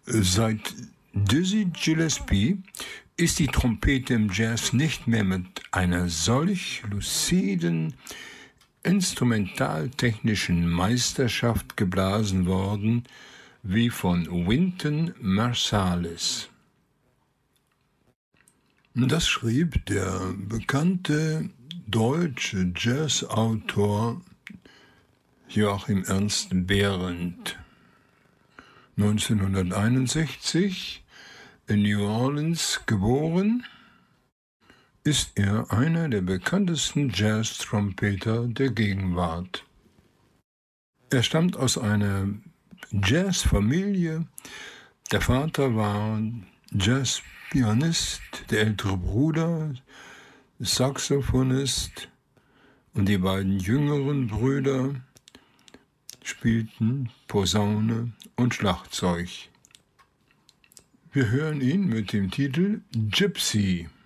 Seit Dizzy Gillespie ist die Trompete im Jazz nicht mehr mit einer solch luciden, instrumentaltechnischen Meisterschaft geblasen worden wie von Wynton Marsalis. Das schrieb der bekannte deutsche Jazzautor Joachim Ernst Behrendt. 1961 in New Orleans geboren, ist er einer der bekanntesten Jazz-Trompeter der Gegenwart. Er stammt aus einer Jazzfamilie. Der Vater war Jazzpianist, der ältere Bruder Saxophonist und die beiden jüngeren Brüder spielten Posaune und Schlagzeug. Wir hören ihn mit dem Titel Gypsy.